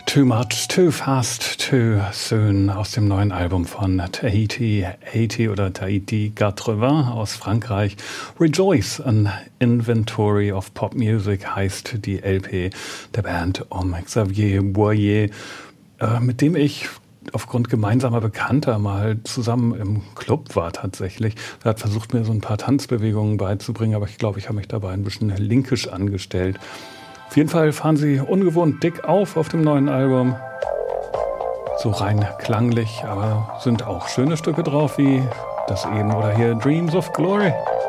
Too Much, Too Fast, Too Soon aus dem neuen Album von Tahiti 80 oder Tahiti 80 aus Frankreich. Rejoice, an Inventory of Pop Music heißt die LP der Band um Xavier Boyer, mit dem ich aufgrund gemeinsamer Bekannter mal zusammen im Club war tatsächlich. Er hat versucht, mir so ein paar Tanzbewegungen beizubringen, aber ich glaube, ich habe mich dabei ein bisschen linkisch angestellt. Auf jeden Fall fahren sie ungewohnt dick auf dem neuen Album. So rein klanglich, aber sind auch schöne Stücke drauf, wie das eben oder hier Dreams of Glory.